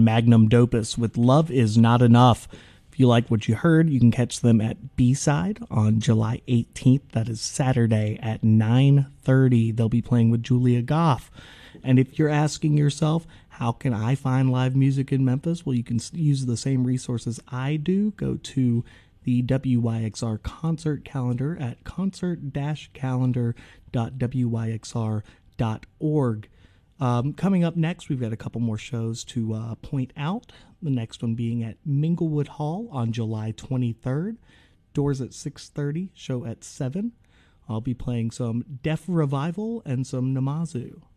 Magnum Dopus with Love Is Not Enough. If you like what you heard, you can catch them at B-Side on July 18th. That is Saturday at 9:30. They'll be playing with Julia Goff. And if you're asking yourself, how can I find live music in Memphis? Well, you can use the same resources I do. Go to the WYXR concert calendar at concert-calendar.wyxr.org. Coming up next, we've got a couple more shows to point out. The next one being at Minglewood Hall on July 23rd. Doors at 6:30, show at 7. I'll be playing some Def Revival and some Namazu.